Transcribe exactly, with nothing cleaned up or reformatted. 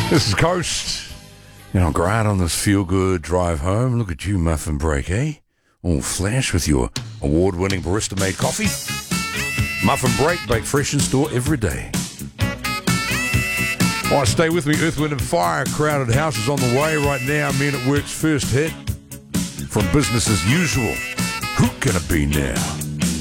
This is Coast. You know, great on this feel-good drive home. Look at you, muffin break, eh? All flash with your award-winning barista-made coffee. Muffin break, bake fresh in store every day. All right, stay with me. Earth, Wind and Fire. Crowded House is on the way right now. Men at Work's first hit from Business as Usual. Who can it be now?